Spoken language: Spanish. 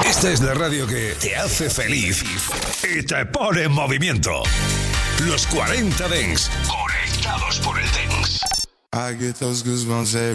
Esta es la radio que te hace feliz y te pone en movimiento. Los 40 Dents, conectados por el Dents. I get those goosebumps